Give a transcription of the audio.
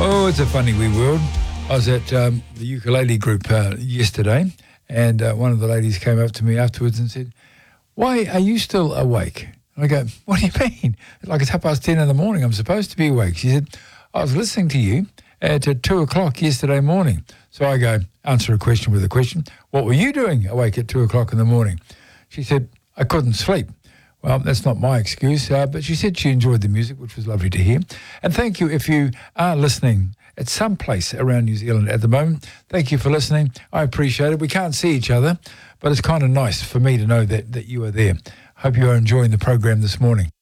Oh, it's a funny wee world. I was at the ukulele group yesterday, and one of the ladies came up to me afterwards and said, "Why are you still awake?" And I go, "What do you mean? Like it's 10:30 in the morning. I'm supposed to be awake." She said, "I was listening to you at 2 o'clock yesterday morning." So I go, answer a question with a question. "What were you doing awake at 2 o'clock in the morning?" She said, "I couldn't sleep." Well, that's not my excuse, but she said she enjoyed the music, which was lovely to hear. And thank you if you are listening at some place around New Zealand at the moment. Thank you for listening. I appreciate it. We can't see each other, but it's kind of nice for me to know that you are there. Hope you are enjoying the program this morning.